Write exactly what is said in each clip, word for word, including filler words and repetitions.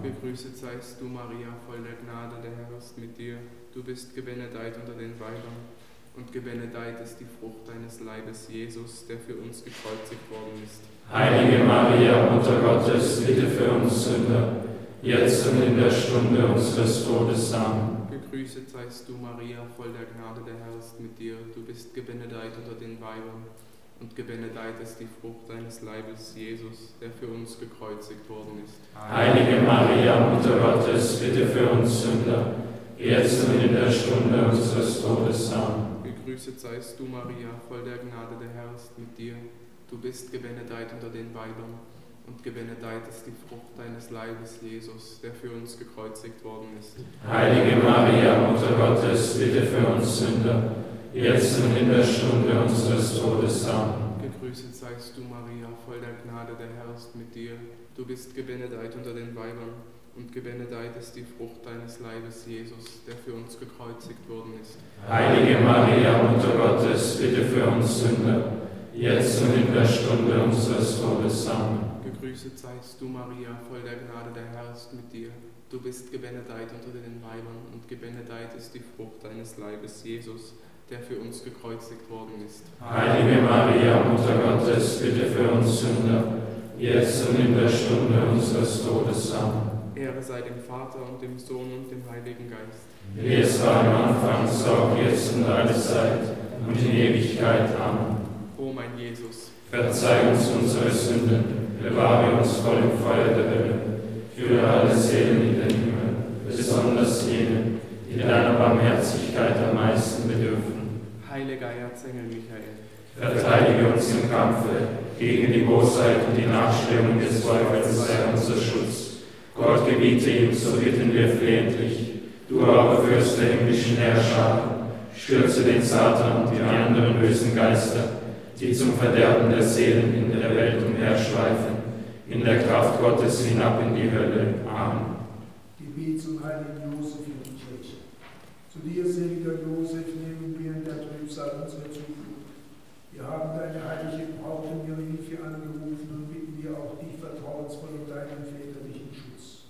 Gegrüßet seist du, Maria, voll der Gnade, der Herr ist mit dir. Du bist gebenedeit unter den Weibern, und gebenedeit ist die Frucht deines Leibes, Jesus, der für uns gekreuzigt worden ist. Heilige Maria, Mutter Gottes, bitte für uns Sünder, jetzt und in der Stunde unseres Todes. Amen. Gegrüßet seist du, Maria, voll der Gnade, der Herr ist mit dir. Du bist gebenedeit unter den Weibern, und gebenedeit ist die Frucht deines Leibes, Jesus, der für uns gekreuzigt worden ist. Heilige Maria, Mutter Gottes, bitte für uns Sünder, jetzt und in der Stunde unseres Todes. Amen. Gegrüßet seist du, Maria, voll der Gnade, der Herr ist mit dir. Du bist gebenedeit unter den Weibern, und gebenedeit ist die Frucht deines Leibes, Jesus, der für uns gekreuzigt worden ist. Heilige Maria, Mutter Gottes, bitte für uns Sünder, jetzt und in der Stunde unseres Todes. Amen. Gegrüßet seist du, Maria, voll der Gnade, der Herr ist mit dir. Du bist gebenedeit unter den Weibern, und gebenedeit ist die Frucht deines Leibes, Jesus, der für uns gekreuzigt worden ist. Heilige Maria, Mutter Gottes, bitte für uns Sünder, jetzt und in der Stunde unseres Todes. Amen. Gegrüßet seist du, Maria, voll der Gnade, der Herr ist mit dir. Du bist gebenedeit unter den Weibern, und gebenedeit ist die Frucht deines Leibes, Jesus, der für uns gekreuzigt worden ist. Heilige Maria, Mutter Gottes, bitte für uns Sünder, jetzt und in der Stunde unseres Todes. Amen. Ehre sei dem Vater und dem Sohn und dem Heiligen Geist. Wie es war am Anfang, so auch jetzt und alle Zeit und in Ewigkeit. Amen. O mein Jesus, verzeih uns unsere Sünden, bewahre uns vor dem Feuer der Hölle, führe alle Seelen in den Himmel, besonders jene, die deiner Barmherzigkeit am meisten bedürfen. Heiliger Erzengel Michael, verteidige uns im Kampfe gegen die Bosheit und die Nachstellung des Teufels, sei unser Schutz. Gott gebiete ihm, so bitten wir flehentlich. Du aber, Fürst der himmlischen Herrscher, stürze den Satan und die anderen bösen Geister, die zum Verderben der Seelen in der Welt umherschweifen, in der Kraft Gottes hinab in die Hölle. Amen. Gebet zum heiligen Josef in die Kirche. Zu dir, seliger Josef, nehmen wir in der Trübsal unsere Zuflucht. Wir haben deine heilige Braut um ihre Hilfe angerufen und bitten dir auch dich vertrauensvoll um deinen väterlichen Schutz.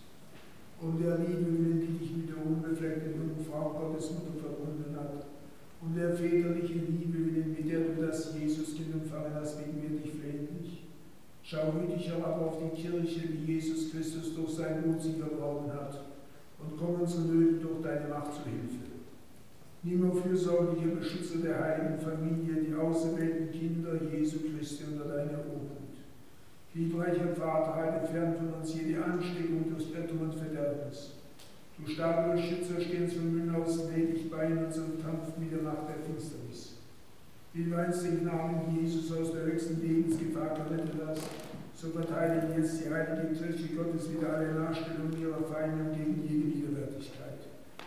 Um der Liebe willen, die dich mit der unbefleckten Jungfrau Gottes Mutter verbunden hat, und der väterlichen Liebe willen, mit der du das Jesuskind empfangen hast, bitten wir dich flehentlich. Schau gütig herab auf die Kirche, die Jesus Christus durch sein Blut sie erworben hat, und komm unseren Nöten durch deine Macht zu Hilfe. Nimm auf fürsorgliche Beschützer der heiligen Familie die auserwählten Kinder Jesu Christi unter deiner Obhut. Liebreicher Vater, halte fern von uns jede Ansteckung durch Irrtum und Verderbnis. Du starker Beschützer, steh uns von Mühen aus ledig bei in unserem Kampf mit der Macht der Finsternis. Wie du einst den Namen Jesus aus der höchsten Lebensgefahr gerettet hast, so verteidige jetzt die heilige Kirche Gottes wieder alle Nachstellungen ihrer Feinde und gegen jede Widerwärtigkeit.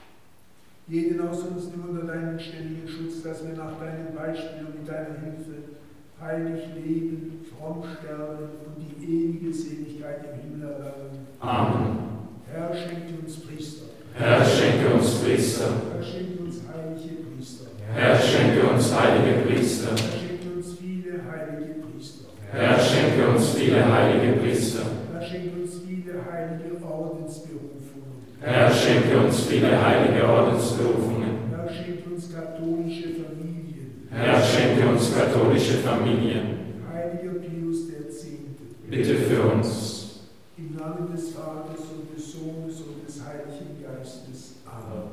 Jeden aus uns nimm unter deinen ständigen Schutz, dass wir nach deinem Beispiel und mit deiner Hilfe heilig leben, fromm sterben und die ewige Seligkeit im Himmel erlangen. Amen. Herr, schenke uns Priester. Herr, schenke uns Priester. Herr, schenke uns heilige Priester. Herr, schenke uns heilige Priester. Herr, schenke uns viele heilige Priester. Herr, schenke uns viele heilige Priester. Herr, schenke uns viele heilige Ordensberufungen. Herr, schenke uns viele heilige Ordensberufungen. Herr, schenke uns katholische Familien. Herr, schenke uns katholische Familien. Heiliger Pius der Zehnte. Bitte für uns. Im Namen des Vaters und des Sohnes und des Heiligen Geistes. Amen.